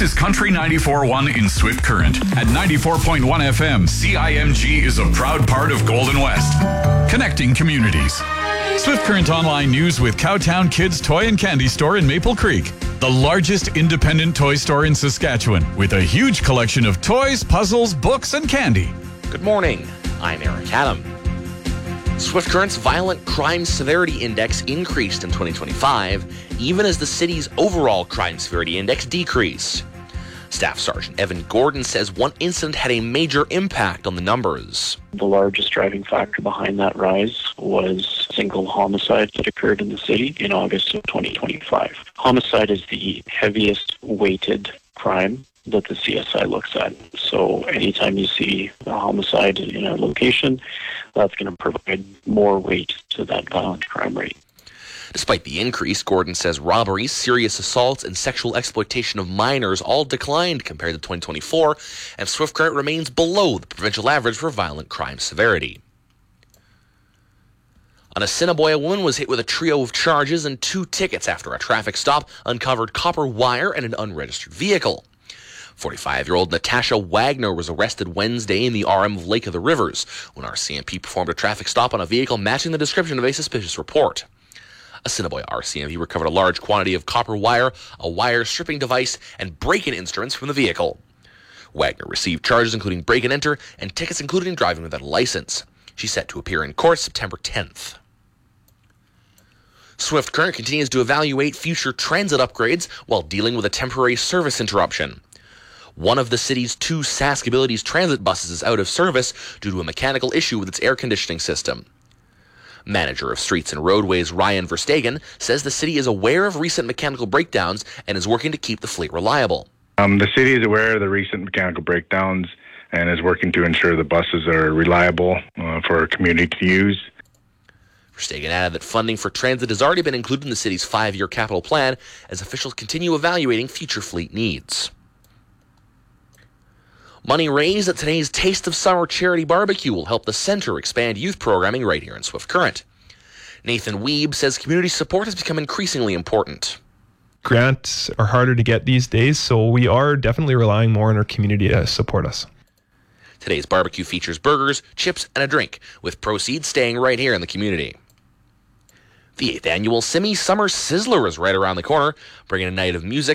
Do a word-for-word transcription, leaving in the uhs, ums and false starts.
This is Country ninety-four point one in Swift Current. At ninety-four point one F M, C I M G is a proud part of Golden West, connecting communities. Swift Current Online News with Cowtown Kids Toy and Candy Store in Maple Creek, the largest independent toy store in Saskatchewan, with a huge collection of toys, puzzles, books, and candy. Good morning. I'm Eric Adam. Swift Current's Violent Crime Severity Index increased in twenty twenty-five, even as the city's overall crime severity index decreased. Staff Sergeant Evan Gordon says one incident had a major impact on the numbers. The largest driving factor behind that rise was a single homicide that occurred in the city in August of twenty twenty-five. Homicide is the heaviest weighted crime that the C S I looks at. So anytime you see a homicide in a location, that's going to provide more weight to that violent crime rate. Despite the increase, Gordon says robberies, serious assaults, and sexual exploitation of minors all declined compared to twenty twenty-four, and Swift Current remains below the provincial average for violent crime severity. On Assiniboia, a woman was hit with a trio of charges and two tickets after a traffic stop uncovered copper wire and an unregistered vehicle. forty-five-year-old Natasha Wagner was arrested Wednesday in the R M of Lake of the Rivers when R C M P performed a traffic stop on a vehicle matching the description of a suspicious report. Assiniboia R C M P recovered a large quantity of copper wire, a wire stripping device, and break-in instruments from the vehicle. Wagner received charges including break-and-enter and tickets including driving without a license. She's set to appear in court September tenth. Swift Current continues to evaluate future transit upgrades while dealing with a temporary service interruption. One of the city's two Saskabilities transit buses is out of service due to a mechanical issue with its air conditioning system. Manager of Streets and Roadways Ryan Verstegen says the city is aware of recent mechanical breakdowns and is working to keep the fleet reliable. Um, the city is aware of the recent mechanical breakdowns and is working to ensure the buses are reliable uh, for our community to use. Verstegen added that funding for transit has already been included in the city's five-year capital plan as officials continue evaluating future fleet needs. Money raised at today's Taste of Summer charity barbecue will help the Centre expand youth programming right here in Swift Current. Nathan Weeb says community support has become increasingly important. Grants are harder to get these days, so we are definitely relying more on our community to support us. Today's barbecue features burgers, chips, and a drink, with proceeds staying right here in the community. The eighth annual Simi Summer Sizzler is right around the corner, bringing a night of music,